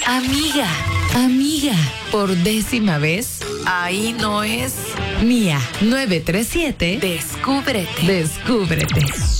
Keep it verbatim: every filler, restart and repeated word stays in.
Amiga, amiga, por décima vez, ahí no es. Mía, nueve tres siete, descúbrete. Descúbrete.